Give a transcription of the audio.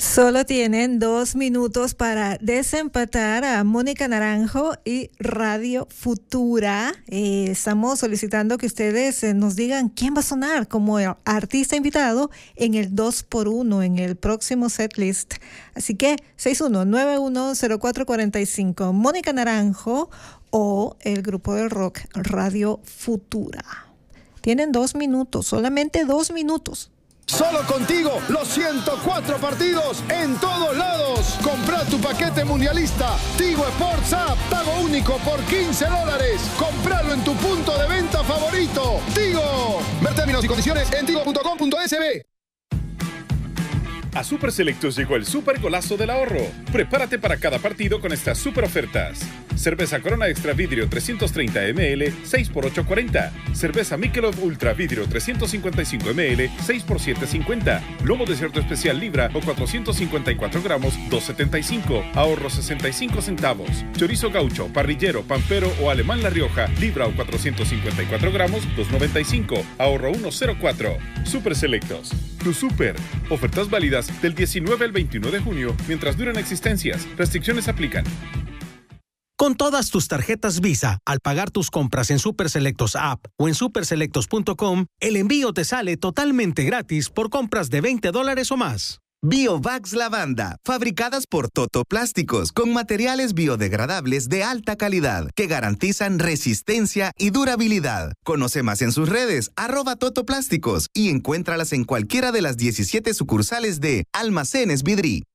Solo tienen 2 minutos para desempatar a Mónica Naranjo y Radio Futura. Estamos solicitando que ustedes nos digan quién va a sonar como artista invitado en el 2x1 en el próximo setlist. Así que 61910445, Mónica Naranjo o el grupo de rock Radio Futura. Tienen 2 minutos, solamente 2 minutos. Solo contigo, los 104 partidos en todos lados. Compra tu paquete mundialista. Tigo Sports App, pago único por $15. Compralo en tu punto de venta favorito. Tigo. Ver términos y condiciones en tigo.com.sb. A Super Selectos llegó el super golazo del ahorro. Prepárate para cada partido con estas super ofertas. Cerveza Corona Extra Vidrio 330 ml, 6 por $8.40. Cerveza Michelob Ultra Vidrio 355 ml, 6 por $7.50. Lomo Desierto Especial Libra o 454 gramos, $2.75. Ahorro 65 centavos. Chorizo Gaucho, Parrillero, Pampero o Alemán La Rioja, Libra o 454 gramos, $2.95. Ahorro 1.04. Super Selectos. Tu super. Ofertas válidas del 19 al 21 de junio mientras duran existencias. Restricciones aplican. Con todas tus tarjetas Visa, al pagar tus compras en Super Selectos App o en superselectos.com, el envío te sale totalmente gratis por compras de $20 o más. Biovax Lavanda, fabricadas por Toto Plásticos, con materiales biodegradables de alta calidad que garantizan resistencia y durabilidad. Conoce más en sus redes, @Totoplásticos, y encuéntralas en cualquiera de las 17 sucursales de Almacenes Vidri.